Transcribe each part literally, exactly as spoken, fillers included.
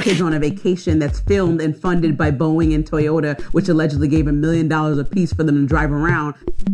kids on a vacation that's filmed and funded by Boeing and Toyota, which allegedly gave a million dollars apiece for them to drive around.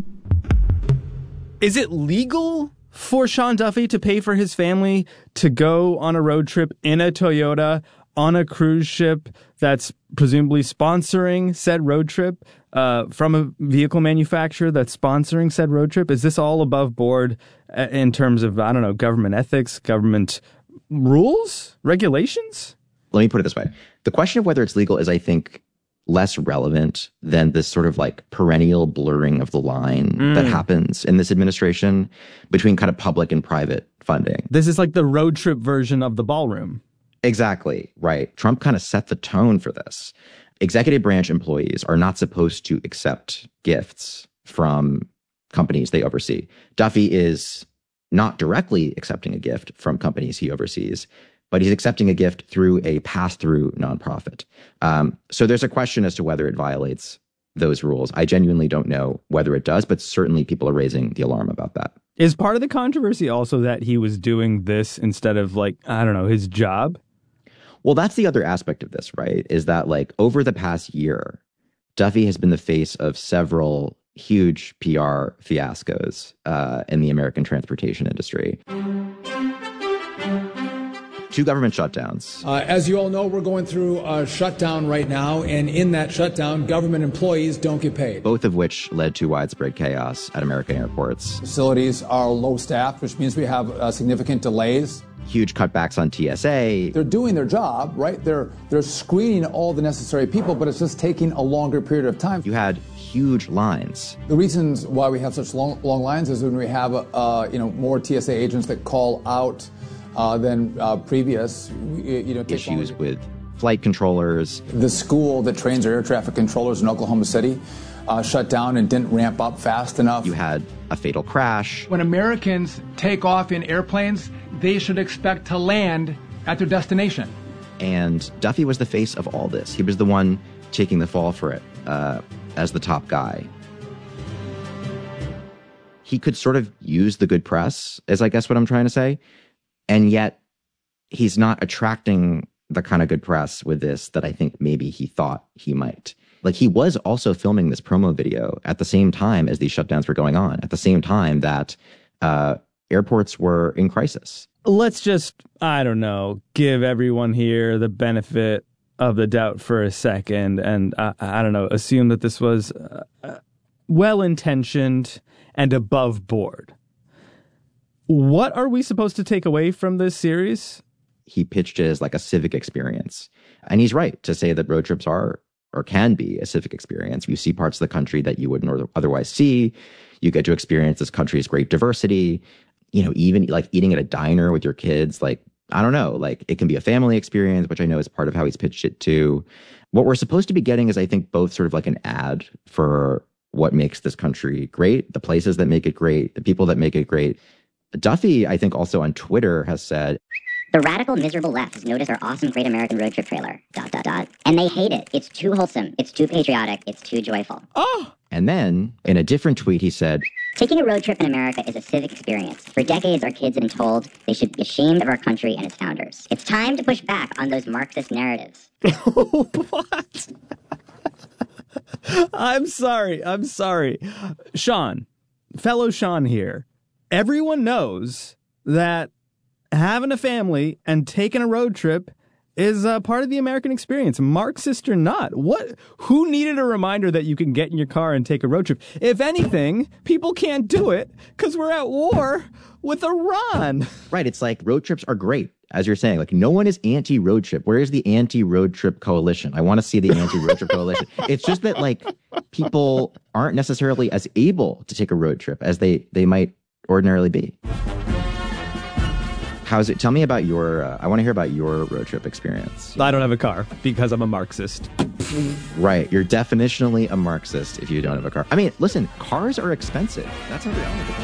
Is it legal for Sean Duffy to pay for his family to go on a road trip in a Toyota on a cruise ship that's presumably sponsoring said road trip uh, from a vehicle manufacturer that's sponsoring said road trip? Is this all above board in terms of, I don't know, government ethics, government rules, regulations? Let me put it this way. The question of whether it's legal is, I think, less relevant than this sort of like perennial blurring of the line mm. that happens in this administration between kind of public and private funding. This is like the road trip version of the ballroom. Exactly, right. Trump kind of set the tone for this. Executive branch employees are not supposed to accept gifts from companies they oversee. Duffy is not directly accepting a gift from companies he oversees, but he's accepting a gift through a pass-through nonprofit. Um, so there's a question as to whether it violates those rules. I genuinely don't know whether it does, but certainly people are raising the alarm about that. Is part of the controversy also that he was doing this instead of, like, I don't know, his job? Well, that's the other aspect of this, right? Is that, like, over the past year, Duffy has been the face of several huge P R fiascos uh, in the American transportation industry. Two government shutdowns. Uh, as you all know, we're going through a shutdown right now, and in that shutdown, government employees don't get paid. Both of which led to widespread chaos at American airports. Facilities are low staffed, which means we have uh, significant delays. Huge cutbacks on T S A. They're doing their job, right? They're they're screening all the necessary people, but it's just taking a longer period of time. You had huge lines. The reasons why we have such long, long lines is when we have uh, you know more T S A agents that call out uh, than uh, previous. You know, issues with flight controllers. The school that trains our air traffic controllers in Oklahoma City uh, shut down and didn't ramp up fast enough. You had a fatal crash. When Americans take off in airplanes, they should expect to land at their destination. And Duffy was the face of all this. He was the one taking the fall for it uh, as the top guy. He could sort of use the good press, is I guess what I'm trying to say. And yet he's not attracting the kind of good press with this that I think maybe he thought he might. Like, he was also filming this promo video at the same time as these shutdowns were going on, at the same time that uh, airports were in crisis. Let's just, I don't know, give everyone here the benefit of the doubt for a second and, uh, I don't know, assume that this was uh, well-intentioned and above board. What are we supposed to take away from this series? He pitched it as like a civic experience. And he's right to say that road trips are or can be a civic experience. You see parts of the country that you wouldn't otherwise see. You get to experience this country's great diversity. You know, even like eating at a diner with your kids, like, I don't know, like it can be a family experience, which I know is part of how he's pitched it too. What we're supposed to be getting is, I think, both sort of like an ad for what makes this country great, the places that make it great, the people that make it great. Duffy, I think, also on Twitter has said, the radical, miserable left has noticed our awesome Great American Road Trip trailer, dot, dot, dot. And they hate it. It's too wholesome. It's too patriotic. It's too joyful. Oh! And then, in a different tweet, he said, taking a road trip in America is a civic experience. For decades, our kids have been told they should be ashamed of our country and its founders. It's time to push back on those Marxist narratives. What? I'm sorry. I'm sorry. Sean, fellow Sean here, everyone knows that having a family and taking a road trip is uh, part of the American experience, Marxist or not. What? Who needed a reminder that you can get in your car and take a road trip? If anything, people can't do it because we're at war with Iran. Right. It's like road trips are great, as you're saying. Like, no one is anti-road trip. Where is the anti-road trip coalition? I want to see the anti-road trip coalition. It's just that, like, people aren't necessarily as able to take a road trip as they, they might ordinarily be. How's it? Tell me about your, uh, I want to hear about your road trip experience. I don't have a car because I'm a Marxist. Right. You're definitionally a Marxist if you don't have a car. I mean, listen, cars are expensive. That's a reality.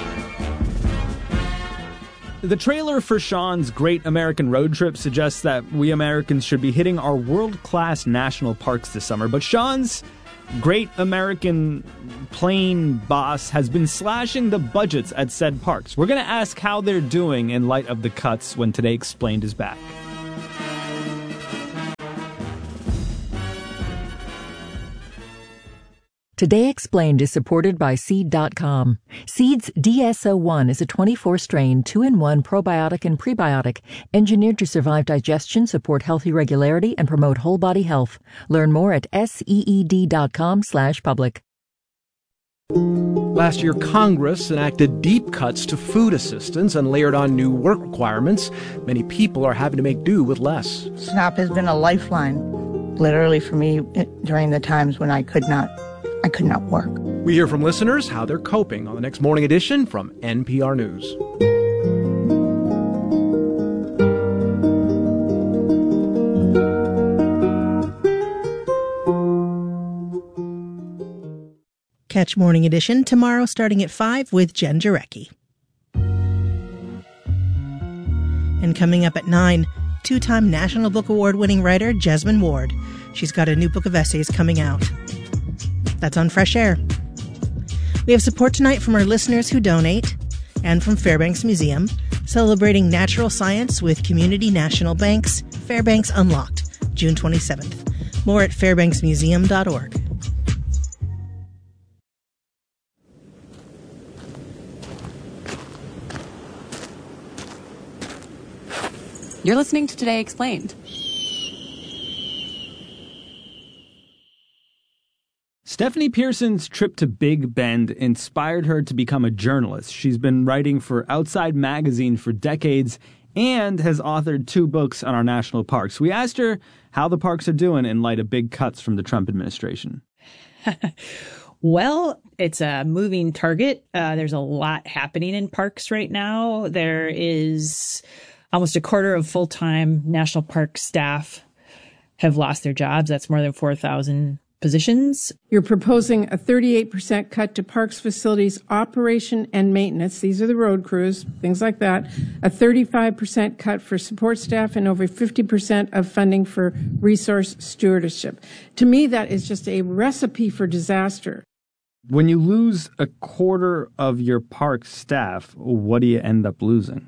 The trailer for Sean's Great American Road Trip suggests that we Americans should be hitting our world-class national parks this summer, but Sean's Great American plane boss has been slashing the budgets at said parks. We're going to ask how they're doing in light of the cuts when Today Explained is back. Today Explained is supported by Seed dot com. Seed's D S O one is a twenty-four strain, two in one probiotic and prebiotic, engineered to survive digestion, support healthy regularity, and promote whole body health. Learn more at seed dot com slash public. Last year, Congress enacted deep cuts to food assistance and layered on new work requirements. Many people are having to make do with less. SNAP has been a lifeline, literally, for me during the times when I could not I could not work. We hear from listeners how they're coping on the next Morning Edition from N P R News. Catch Morning Edition tomorrow starting at five with Jen Jarecki. And coming up at nine, two-time National Book Award-winning writer Jesmyn Ward. She's got a new book of essays coming out. That's on Fresh Air. We have support tonight from our listeners who donate and from Fairbanks Museum, celebrating natural science with Community National Bank's Fairbanks Unlocked, June twenty-seventh. More at fairbanks museum dot org. You're listening to Today Explained. Stephanie Pearson's trip to Big Bend inspired her to become a journalist. She's been writing for Outside Magazine for decades and has authored two books on our national parks. We asked her how the parks are doing in light of big cuts from the Trump administration. Well, it's a moving target. Uh, there's a lot happening in parks right now. There is almost a quarter of full-time national park staff have lost their jobs. That's more than four thousand positions. You're proposing a thirty-eight percent cut to parks facilities operation and maintenance. These are the road crews, things like that. A thirty-five percent cut for support staff and over fifty percent of funding for resource stewardship. To me, that is just a recipe for disaster. When you lose a quarter of your park staff, what do you end up losing?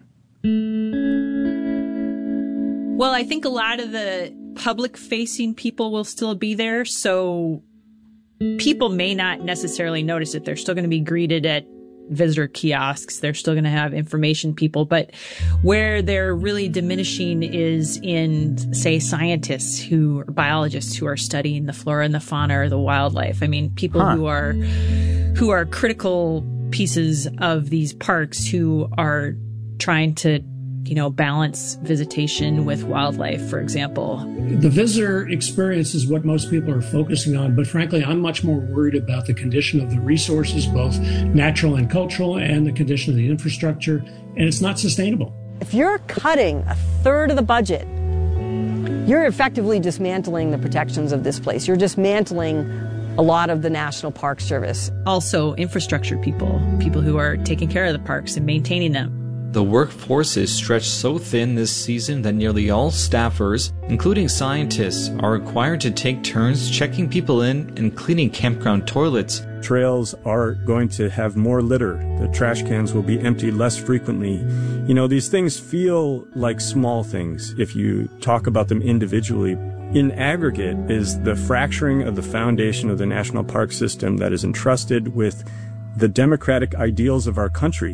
Well, I think a lot of the public-facing people will still be there, so people may not necessarily notice it. They're still going to be greeted at visitor kiosks. They're still going to have information people. But where they're really diminishing is in, say, scientists who are biologists who are studying the flora and the fauna or the wildlife. I mean, people huh. who are who are critical pieces of these parks who are trying to, you know, balance visitation with wildlife, for example. The visitor experience is what most people are focusing on, but frankly, I'm much more worried about the condition of the resources, both natural and cultural, and the condition of the infrastructure, and it's not sustainable. If you're cutting a third of the budget, you're effectively dismantling the protections of this place. You're dismantling a lot of the National Park Service. Also, infrastructure people, people who are taking care of the parks and maintaining them. The workforce is stretched so thin this season that nearly all staffers, including scientists, are required to take turns checking people in and cleaning campground toilets. Trails are going to have more litter. The trash cans will be emptied less frequently. You know, these things feel like small things if you talk about them individually. In aggregate is the fracturing of the foundation of the national park system that is entrusted with the democratic ideals of our country.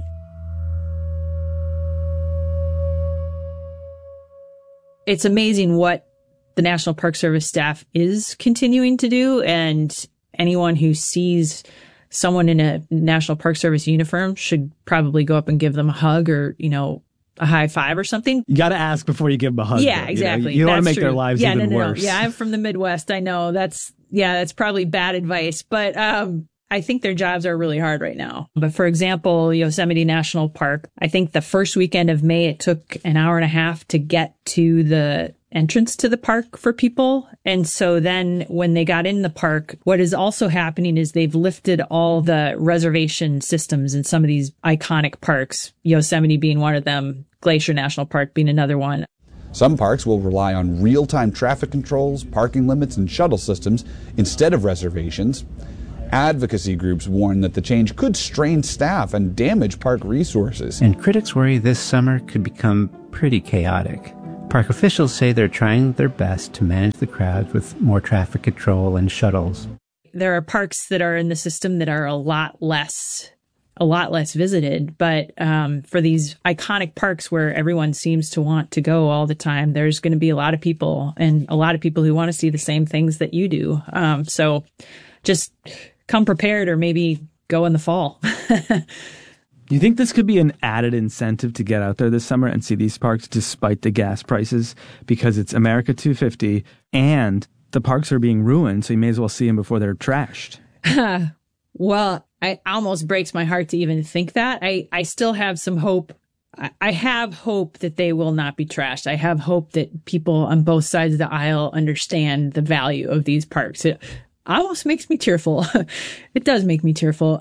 It's amazing what the National Park Service staff is continuing to do, and anyone who sees someone in a National Park Service uniform should probably go up and give them a hug or, you know, a high five or something. You got to ask before you give them a hug. Yeah, though, exactly. You, know? you don't want to make true. their lives yeah, even no, no, worse. No. Yeah, I'm from the Midwest. I know that's, yeah, that's probably bad advice, but, um, I think their jobs are really hard right now. But for example, Yosemite National Park, I think the first weekend of May, it took an hour and a half to get to the entrance to the park for people. And so then when they got in the park, what is also happening is they've lifted all the reservation systems in some of these iconic parks, Yosemite being one of them, Glacier National Park being another one. Some parks will rely on real-time traffic controls, parking limits, and shuttle systems instead of reservations. Advocacy groups warn that the change could strain staff and damage park resources. And critics worry this summer could become pretty chaotic. Park officials say they're trying their best to manage the crowds with more traffic control and shuttles. there are parks that are in the system that are a lot less, a lot less visited. But um, for these iconic parks where everyone seems to want to go all the time, there's going to be a lot of people and a lot of people who want to see the same things that you do. Um, so just come prepared, or maybe go in the fall. You think this could be an added incentive to get out there this summer and see these parks despite the gas prices, because it's America two fifty and the parks are being ruined, so you may as well see them before they're trashed? Well, it almost breaks my heart to even think that. I, I still have some hope. I, I have hope that they will not be trashed. I have hope that people on both sides of the aisle understand the value of these parks. It almost makes me tearful. It does make me tearful.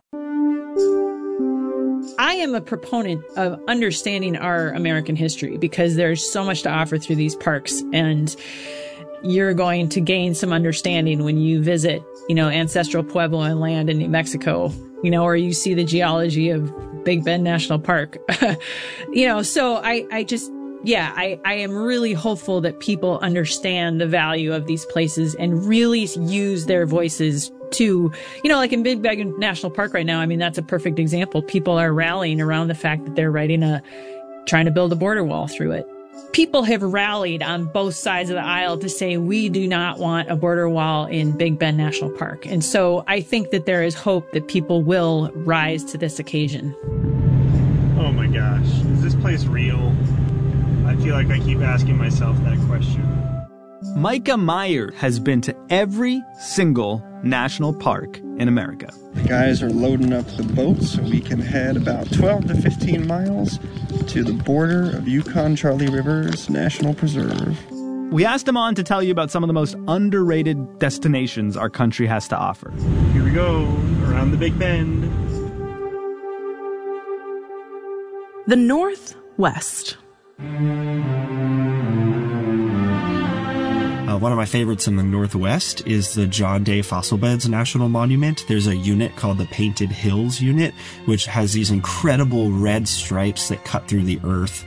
I am a proponent of understanding our American history because there's so much to offer through these parks, and you're going to gain some understanding when you visit, you know, ancestral Puebloan land in New Mexico, you know, or you see the geology of Big Bend National Park. You know, so I, I just, yeah, I, I am really hopeful that people understand the value of these places and really use their voices to, you know, like in Big Bend National Park right now. I mean, that's a perfect example. People are rallying around the fact that they're writing a, trying to build a border wall through it. People have rallied on both sides of the aisle to say we do not want a border wall in Big Bend National Park. And so I think that there is hope that people will rise to this occasion. Oh my gosh, is this place real? I feel like I keep asking myself that question. Micah Meyer has been to every single national park in America. The guys are loading up the boat so we can head about twelve to fifteen miles to the border of Yukon-Charlie Rivers National Preserve. We asked him on to tell you about some of the most underrated destinations our country has to offer. Here we go, around the Big Bend. The Northwest. Uh, one of my favorites in the Northwest is the John Day Fossil Beds National Monument. There's a unit called the Painted Hills Unit, which has these incredible red stripes that cut through the earth.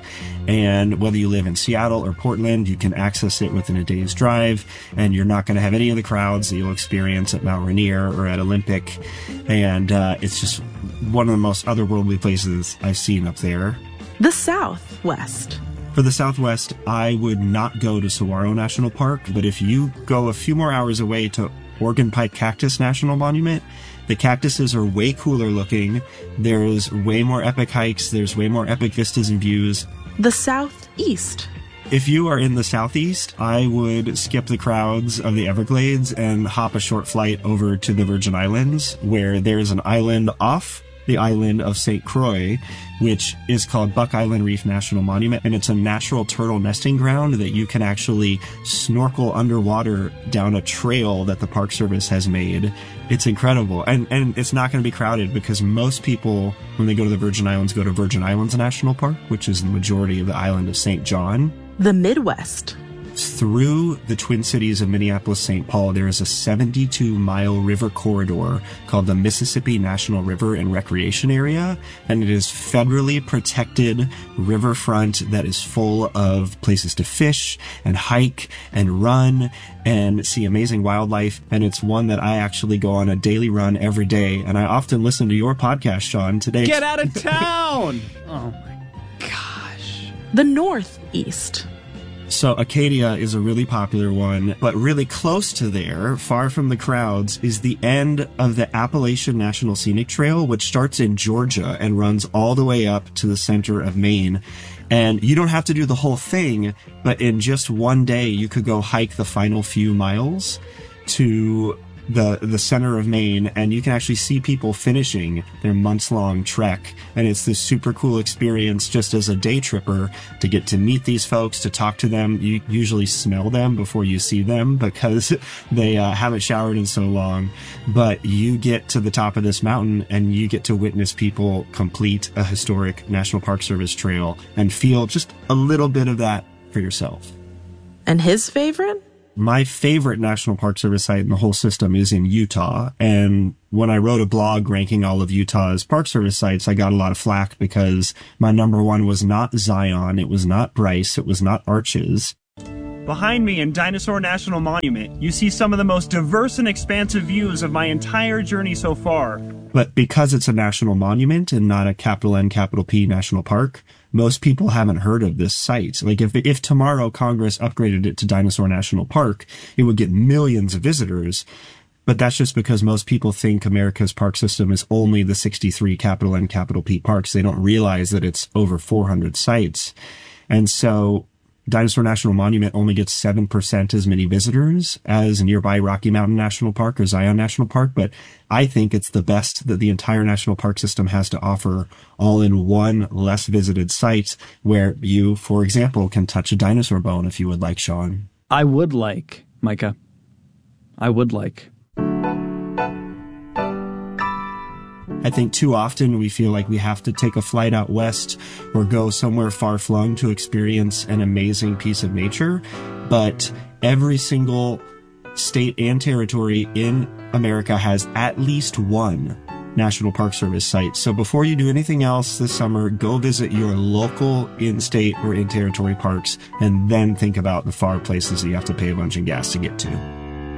And whether you live in Seattle or Portland, you can access it within a day's drive, and you're not going to have any of the crowds that you'll experience at Mount Rainier or at Olympic. And uh, it's just one of the most otherworldly places I've seen up there. The Southwest. For the Southwest, I would not go to Saguaro National Park, but if you go a few more hours away to Organ Pike Cactus National Monument, the cactuses are way cooler looking. There's way more epic hikes. There's way more epic vistas and views. The Southeast. If you are in the Southeast, I would skip the crowds of the Everglades and hop a short flight over to the Virgin Islands, where there's an island off the island of Saint Croix, which is called Buck Island Reef National Monument, and it's a natural turtle nesting ground that you can actually snorkel underwater down a trail that the Park Service has made. It's incredible, and and it's not going to be crowded because most people, when they go to the Virgin Islands, go to Virgin Islands National Park, which is the majority of the island of Saint John. The Midwest. Through the Twin Cities of Minneapolis-Saint Paul, there is a seventy-two mile river corridor called the Mississippi National River and Recreation Area, and it is federally protected riverfront that is full of places to fish and hike and run and see amazing wildlife, and it's one that I actually go on a daily run every day, and I often listen to your podcast, Sean, today. Get out of town! Oh my gosh. The Northeast. So Acadia is a really popular one, but really close to there, far from the crowds, is the end of the Appalachian National Scenic Trail, which starts in Georgia and runs all the way up to the center of Maine. And you don't have to do the whole thing, but in just one day, you could go hike the final few miles to the the center of Maine, and you can actually see people finishing their months-long trek. And it's this super cool experience just as a day tripper to get to meet these folks, to talk to them. You usually smell them before you see them because they uh, haven't showered in so long. But you get to the top of this mountain and you get to witness people complete a historic National Park Service trail and feel just a little bit of that for yourself. And his favorite? My favorite National Park Service site in the whole system is in Utah. And when I wrote a blog ranking all of Utah's Park Service sites, I got a lot of flack because my number one was not Zion. It was not Bryce. It was not Arches. Behind me in Dinosaur National Monument, you see some of the most diverse and expansive views of my entire journey so far. But because it's a national monument and not a capital N, capital P national park, most people haven't heard of this site. Like if if tomorrow Congress upgraded it to Dinosaur National Park, it would get millions of visitors. But that's just because most people think America's park system is only the sixty-three capital N, capital P parks. They don't realize that it's over four hundred sites. And so Dinosaur National Monument only gets seven percent as many visitors as nearby Rocky Mountain National Park or Zion National Park. But I think it's the best that the entire national park system has to offer, all in one less visited site where you, for example, can touch a dinosaur bone if you would like, Sean. I would like, Micah. I would like. I think too often we feel like we have to take a flight out west or go somewhere far-flung to experience an amazing piece of nature. But every single state and territory in America has at least one National Park Service site. So before you do anything else this summer, go visit your local in-state or in-territory parks and then think about the far places that you have to pay a bunch of gas to get to.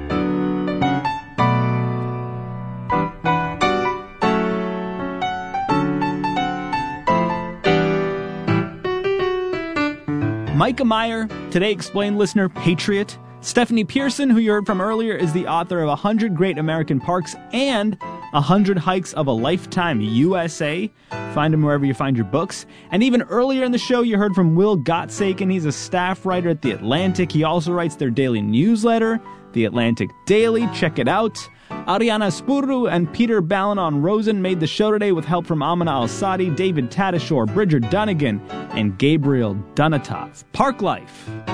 Micah Meyer, Today Explained listener, patriot. Stephanie Pearson, who you heard from earlier, is the author of one hundred Great American Parks and one hundred Hikes of a Lifetime U S A. Find him wherever you find your books. And even earlier in the show, you heard from Will Gottsaken. He's a staff writer at The Atlantic. He also writes their daily newsletter, The Atlantic Daily. Check it out. Ariana Spurru and Peter Balanon-Rosen made the show today with help from Amina Al-Sadi, David Tadashore, Bridger Dunnigan, and Gabriel Dunatov. Park Life.